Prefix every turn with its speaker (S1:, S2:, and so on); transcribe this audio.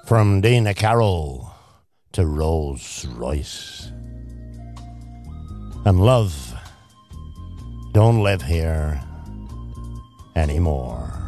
S1: From Dana Carroll to Rolls Royce. And love don't live here anymore.